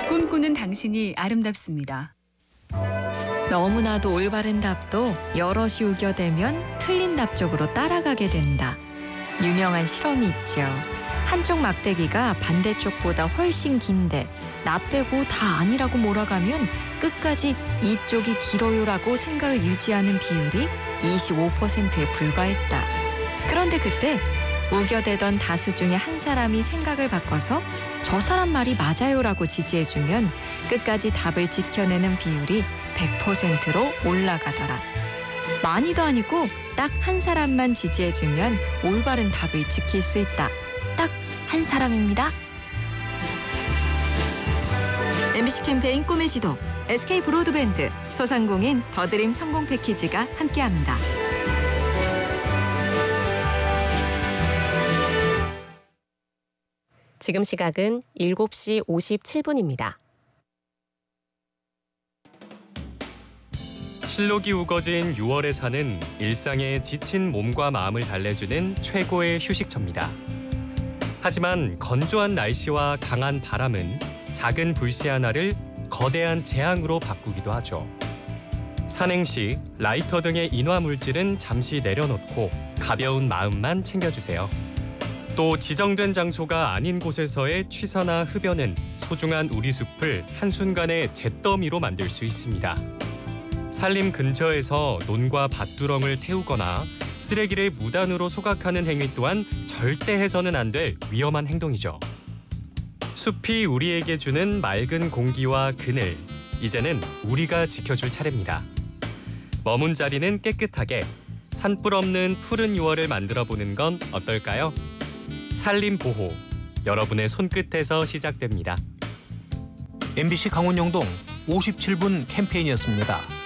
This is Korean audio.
꿈꾸는 당신이 아름답습니다. 너무나도 올바른 답도 여럿이 우겨대면 틀린 답 쪽으로 따라가게 된다. 유명한 실험이 있죠. 한쪽 막대기가 반대쪽보다 훨씬 긴데 나 빼고 다 아니라고 몰아가면 끝까지 이쪽이 길어요라고 생각을 유지하는 비율이 25%에 불과했다. 그런데 그때 우겨대던 다수 중에 한 사람이 생각을 바꿔서 저 사람 말이 맞아요라고 지지해주면 끝까지 답을 지켜내는 비율이 100%로 올라가더라. 많이도 아니고 딱 한 사람만 지지해주면 올바른 답을 지킬 수 있다. 딱 한 사람입니다. MBC 캠페인 꿈의 지도, SK 브로드밴드, 소상공인 더드림 성공 패키지가 함께합니다. 지금 시각은 7시 57분입니다. 실록이 우거진 6월의 산은 일상에 지친 몸과 마음을 달래주는 최고의 휴식처입니다. 하지만 건조한 날씨와 강한 바람은 작은 불씨 하나를 거대한 재앙으로 바꾸기도 하죠. 산행 시 라이터 등의 인화 물질은 잠시 내려놓고 가벼운 마음만 챙겨주세요. 또 지정된 장소가 아닌 곳에서의 취사나 흡연은 소중한 우리 숲을 한순간에 잿더미로 만들 수 있습니다. 산림 근처에서 논과 밭두렁을 태우거나 쓰레기를 무단으로 소각하는 행위 또한 절대 해서는 안 될 위험한 행동이죠. 숲이 우리에게 주는 맑은 공기와 그늘, 이제는 우리가 지켜줄 차례입니다. 머문 자리는 깨끗하게, 산불 없는 푸른 6월을 만들어보는 건 어떨까요? 산림 보호, 여러분의 손끝에서 시작됩니다. MBC 강원영동 57분 캠페인이었습니다.